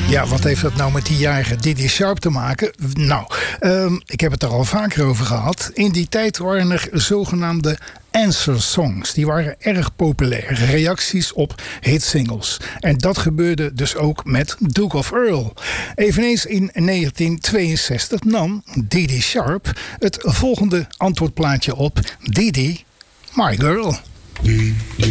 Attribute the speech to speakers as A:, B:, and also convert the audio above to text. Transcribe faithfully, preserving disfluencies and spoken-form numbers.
A: Ja, wat heeft dat nou met die jarige Didi Sharp te maken? Nou, um, ik heb het er al vaker over gehad. In die tijd waren er zogenaamde answer songs. Die waren erg populair. Reacties op hitsingles. En dat gebeurde dus ook met Duke of Earl. Eveneens in negentien tweeënzestig nam Didi Sharp het volgende antwoordplaatje op: Didi, My Girl.